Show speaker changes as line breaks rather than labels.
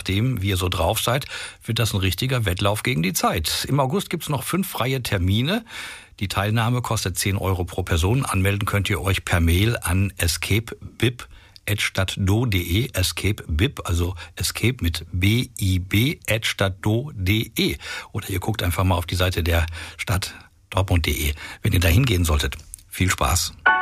nachdem, wie ihr so drauf seid, wird das ein richtiger Wettlauf gegen die Zeit. Im August gibt's noch 5 freie Termine. Die Teilnahme kostet 10 € pro Person. Anmelden könnt ihr euch per Mail an escapebib@stadtdo.de, escapebib, also escape mit bib@stadtdo.de. Oder ihr guckt einfach mal auf die Seite der Stadt Dortmund.de, wenn ihr da hingehen solltet. Viel Spaß.